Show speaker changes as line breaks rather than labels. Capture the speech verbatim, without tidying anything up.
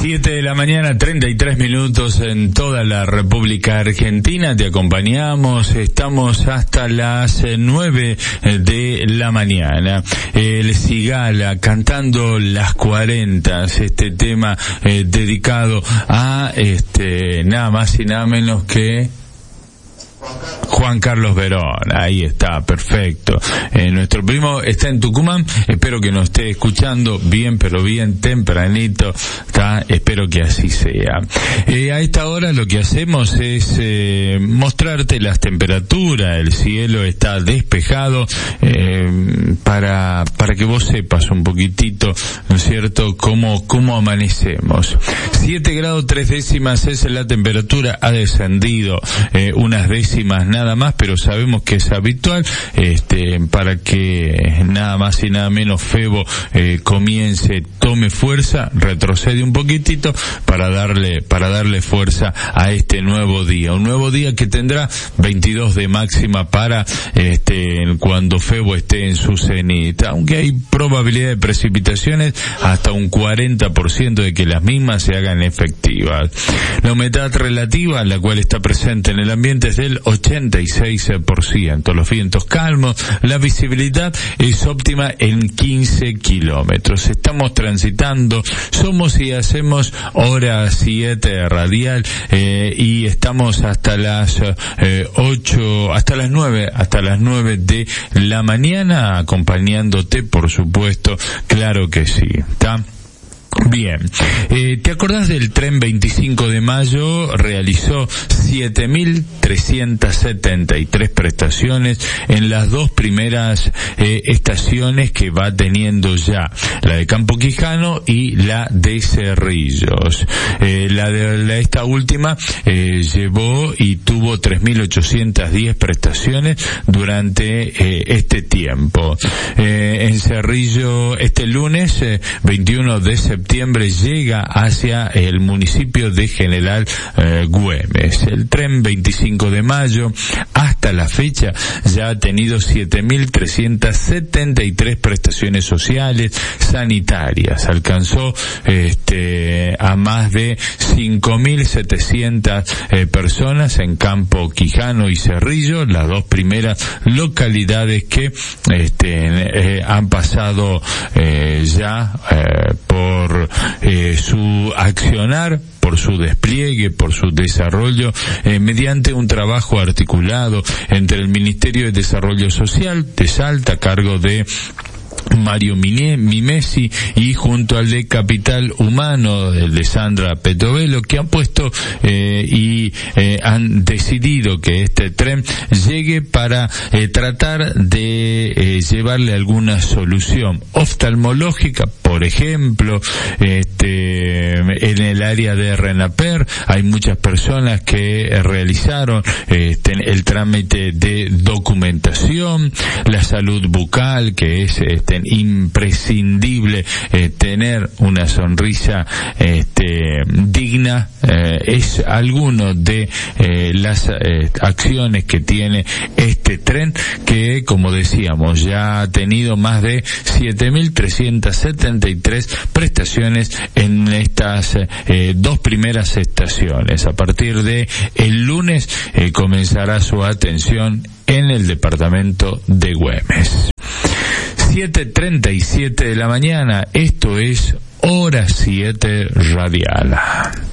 siete de la mañana, treinta y tres minutos en toda la República Argentina. Te acompañamos, estamos hasta las nueve de la mañana. El Cigala cantando Las cuarenta, este tema eh, dedicado a este nada más y nada menos que Juan Carlos Verón. Ahí está, perfecto. Eh, nuestro primo está en Tucumán, espero que nos esté escuchando bien, pero bien tempranito, está, espero que así sea. Eh, a esta hora lo que hacemos es eh, mostrarte las temperaturas, el cielo está despejado, eh, para para que vos sepas un poquitito, ¿no es cierto?, cómo, cómo amanecemos. siete grados tres décimas es la temperatura, ha descendido eh, unas décimas nada más, pero sabemos que es habitual, este, para que nada más y nada menos Febo eh, comience, tome fuerza, retrocede un poquitito para darle, para darle fuerza a este nuevo día, un nuevo día que tendrá veintidós de máxima para este, cuando Febo esté en su cenit, aunque hay probabilidad de precipitaciones hasta un cuarenta por ciento de que las mismas se hagan efectivas. La humedad relativa, la cual está presente en el ambiente, es del ochenta y seis por ciento. Los vientos calmos, la visibilidad es óptima en quince kilómetros. Estamos transitando, somos y hacemos hora siete radial, eh, y estamos hasta las eh, ocho, hasta las nueve, hasta las nueve de la mañana, acompañándote, por supuesto, claro que sí, ¿está? Bien, eh, ¿te acordás del tren veinticinco de mayo? Realizó siete mil trescientas setenta y tres prestaciones en las dos primeras eh, estaciones que va teniendo ya, la de Campo Quijano y la de Cerrillos. Eh, la de la, esta última eh, llevó y tuvo tres mil ochocientas diez prestaciones durante eh, este tiempo. Eh, en Cerrillo, este lunes eh, veintiuno de septiembre, llega hacia el municipio de General eh, Güemes. El tren veinticinco de mayo hasta la fecha ya ha tenido siete mil trescientas setenta y tres prestaciones sociales sanitarias. Alcanzó este a más de cinco mil setecientas eh, personas en Campo Quijano y Cerrillo, las dos primeras localidades que este eh, han pasado eh, ya eh, por Eh, su accionar, por su despliegue, por su desarrollo, eh, mediante un trabajo articulado entre el Ministerio de Desarrollo Social de Salta, a cargo de Mario Mimesi, y junto al de Capital Humano, el de Sandra Petovelo, que han puesto eh, y eh, han decidido que este tren llegue para eh, tratar de eh, llevarle alguna solución oftalmológica, por ejemplo, este, en el área de RENAPER hay muchas personas que eh, realizaron este, el trámite de documentación, la salud bucal, que es este, imprescindible eh, tener una sonrisa este, digna, eh, es alguno de eh, las eh, acciones que tiene este tren, que, como decíamos, ya ha tenido más de siete mil trescientas setenta y tres prestaciones en estas eh, dos primeras estaciones. A partir de el lunes eh, comenzará su atención en el departamento de Güemes. siete treinta y siete de la mañana, esto es Hora siete Radial.